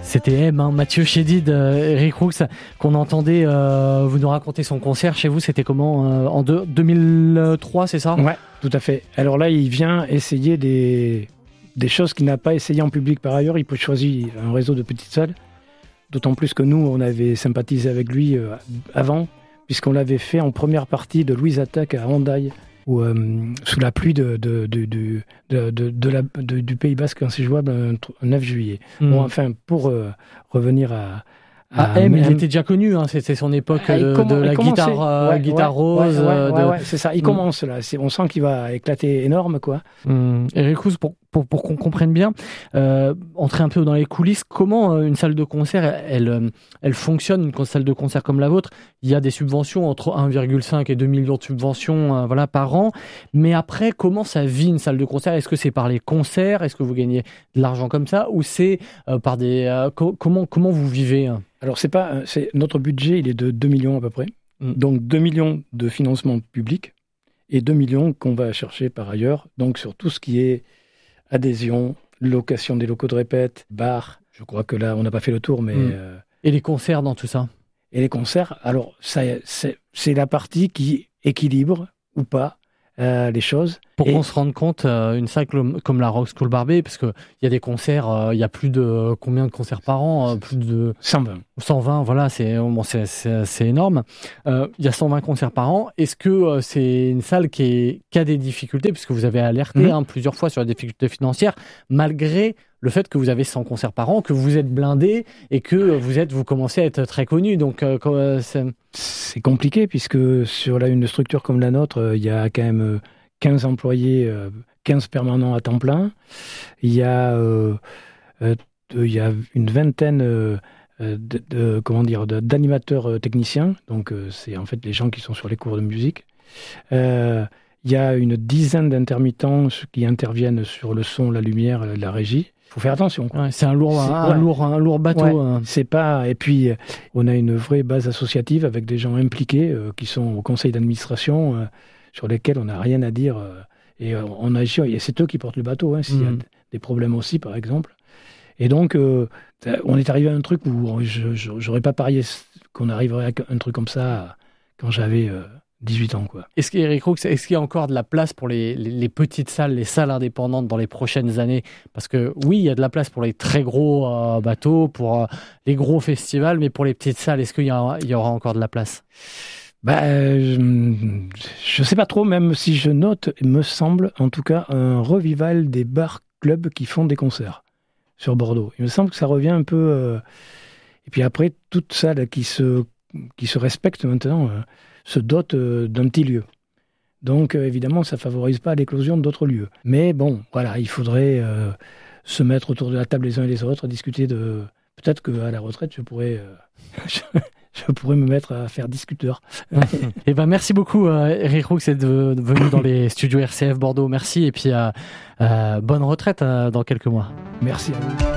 C'était M, hein, Mathieu Chédid, Eric Roux, qu'on entendait vous nous raconter son concert chez vous. C'était comment en 2003, c'est ça ? Ouais, tout à fait. Alors là, il vient essayer des choses qu'il n'a pas essayé en public par ailleurs. Il peut choisir un réseau de petites salles. D'autant plus que nous, on avait sympathisé avec lui avant, puisqu'on l'avait fait en première partie de Louise Attaque à Hendaye, où, sous la pluie du Pays Basque, quand c'est jouable, un 9 juillet. Bon, enfin, pour revenir à M, il était déjà connu, hein, c'était son époque de la guitare rose. Ouais, c'est ça, il commence là, on sent qu'il va éclater énorme, quoi. Eric Roux, pour qu'on comprenne bien, entrer un peu dans les coulisses, comment une salle de concert, elle fonctionne, une salle de concert comme la vôtre. Il y a des subventions entre 1,5 et 2 millions de subventions par an, mais après, comment ça vit une salle de concert ? Est-ce que c'est par les concerts ? Est-ce que vous gagnez de l'argent comme ça ? Ou c'est par des... comment vous vivez ? Alors, c'est notre budget, il est de 2 millions à peu près. Donc, 2 millions de financement public et 2 millions qu'on va chercher par ailleurs, donc sur tout ce qui est adhésion, location des locaux de répète, bar. Je crois que là, on n'a pas fait le tour, mais... Et les concerts dans tout ça ? Et les concerts, alors, c'est la partie qui équilibre ou pas les choses. Pour qu'on se rende compte, une salle comme la Rock School Barbet, parce qu'il y a des concerts, il y a plus de... Combien de concerts par an ? Plus de... 120. 120, voilà, c'est énorme. Il y a 120 concerts par an. Est-ce que c'est une salle qui a des difficultés, puisque vous avez alerté plusieurs fois sur les difficultés financières, malgré le fait que vous avez 100 concerts par an, que vous êtes blindé et que vous commencez à être très connu. Donc, c'est compliqué, puisque sur une structure comme la nôtre, il y a quand même 15 employés, 15 permanents à temps plein. Il y a une vingtaine d'animateurs techniciens. Donc, c'est en fait les gens qui sont sur les cours de musique. Il y a une dizaine d'intermittents qui interviennent sur le son, la lumière, la régie. Il faut faire attention. Ouais, c'est un lourd bateau. Ouais, c'est pas. Et puis, on a une vraie base associative avec des gens impliqués qui sont au conseil d'administration, sur lesquels on n'a rien à dire. Et on agit. Et c'est eux qui portent le bateau, hein, s'il y a des problèmes aussi, par exemple. Et donc, on est arrivé à un truc où j'aurais pas parié qu'on arriverait à un truc comme ça quand j'avais 18 ans, quoi. Est-ce qu'il y a encore de la place pour les petites salles, les salles indépendantes dans les prochaines années ? Parce que oui, il y a de la place pour les très gros bateaux, pour les gros festivals, mais pour les petites salles, est-ce qu'il y aura encore de la place ? Je sais pas trop, même si je note, il me semble, en tout cas, un revival des bars-clubs qui font des concerts sur Bordeaux. Il me semble que ça revient un peu... Et puis après, toute salle qui se respecte maintenant se dote d'un petit lieu. Donc, évidemment, ça favorise pas l'éclosion d'autres lieux. Mais bon, voilà, il faudrait se mettre autour de la table les uns et les autres, discuter de... Peut-être qu'à la retraite, je pourrais me mettre à faire discuteur. Et merci beaucoup, Eric Roux, d'être venu dans les studios RCF Bordeaux. Merci, et puis bonne retraite dans quelques mois. Merci à vous.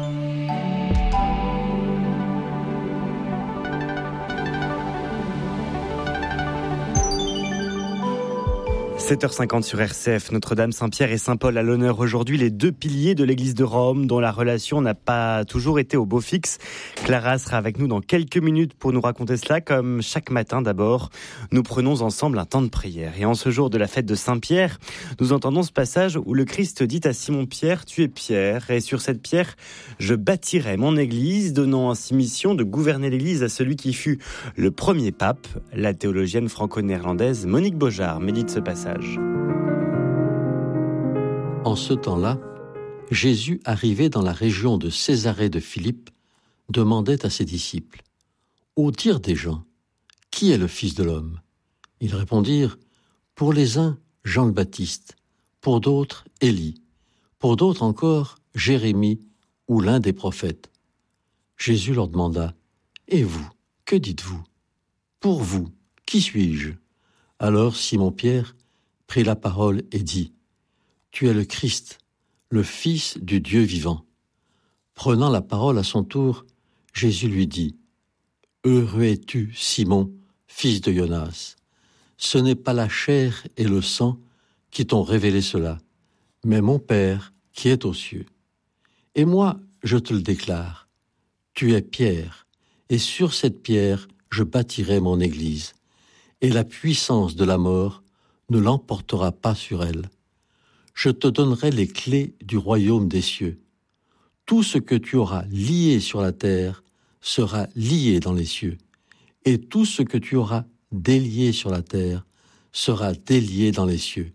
7h50 sur RCF, Notre-Dame, Saint-Pierre et Saint-Paul à l'honneur aujourd'hui, les deux piliers de l'église de Rome dont la relation n'a pas toujours été au beau fixe. Clara sera avec nous dans quelques minutes pour nous raconter cela. Comme chaque matin d'abord, nous prenons ensemble un temps de prière. Et en ce jour de la fête de Saint-Pierre, nous entendons ce passage où le Christ dit à Simon-Pierre, tu es Pierre, et sur cette pierre, je bâtirai mon église, donnant ainsi mission de gouverner l'église à celui qui fut le premier pape. La théologienne franco-néerlandaise Monique Beaujard médite ce passage. En ce temps-là, Jésus, arrivé dans la région de Césarée de Philippe, demandait à ses disciples : « Au dire des gens, qui est le Fils de l'homme ? Ils répondirent : pour les uns, Jean le Baptiste, pour d'autres, Élie, pour d'autres encore, Jérémie ou l'un des prophètes. Jésus leur demanda : et vous, que dites-vous ? Pour vous, qui suis-je ? Alors Simon-Pierre prit la parole et dit : tu es le Christ, le Fils du Dieu vivant. Prenant la parole à son tour, Jésus lui dit : heureux es-tu, Simon, fils de Jonas. Ce n'est pas la chair et le sang qui t'ont révélé cela, mais mon Père qui est aux cieux. Et moi, je te le déclare, Tu es pierre, et sur cette pierre je bâtirai mon église, et la puissance de la mort ne l'emportera pas sur elle. Je te donnerai les clés du royaume des cieux. Tout ce que tu auras lié sur la terre sera lié dans les cieux, et tout ce que tu auras délié sur la terre sera délié dans les cieux.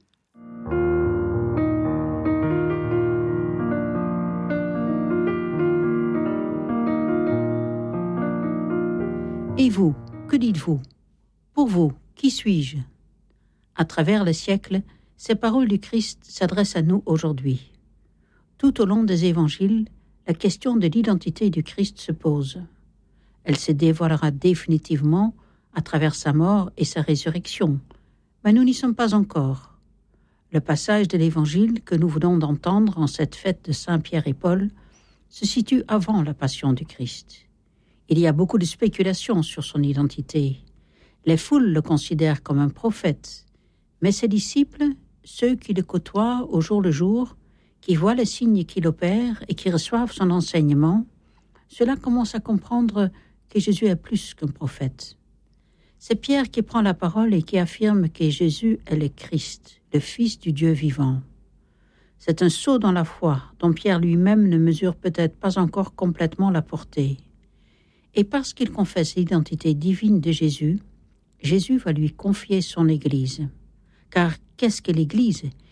Et vous, que dites-vous? Pour vous, qui suis-je? À travers les siècles, ces paroles du Christ s'adressent à nous aujourd'hui. Tout au long des évangiles, la question de l'identité du Christ se pose. Elle se dévoilera définitivement à travers sa mort et sa résurrection, mais nous n'y sommes pas encore. Le passage de l'évangile que nous venons d'entendre en cette fête de Saint Pierre et Paul se situe avant la passion du Christ. Il y a beaucoup de spéculations sur son identité. Les foules le considèrent comme un prophète, mais ses disciples, ceux qui le côtoient au jour le jour, qui voient les signes qu'il opère et qui reçoivent son enseignement, ceux-là commencent à comprendre que Jésus est plus qu'un prophète. C'est Pierre qui prend la parole et qui affirme que Jésus est le Christ, le Fils du Dieu vivant. C'est un saut dans la foi dont Pierre lui-même ne mesure peut-être pas encore complètement la portée. Et parce qu'il confesse l'identité divine de Jésus, Jésus va lui confier son Église. Car qu'est-ce que l'Église?